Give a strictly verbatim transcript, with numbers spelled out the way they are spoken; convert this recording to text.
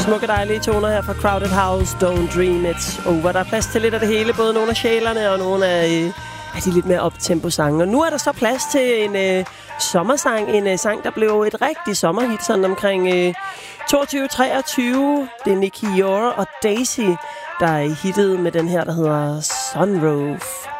Smukke dejlige toner her fra Crowded House, Don't Dream It's Over. Der er plads til lidt af det hele, både nogle af sjælerne og nogle af, øh, af de lidt mere optempo-sange. Og nu er der så plads til en øh, sommersang, en øh, sang, der blev et rigtig sommerhit, sådan omkring øh, toogtyve treogtyve. Det er Nicky Jor og Daisy, der er hittet med den her, der hedder Sunroof.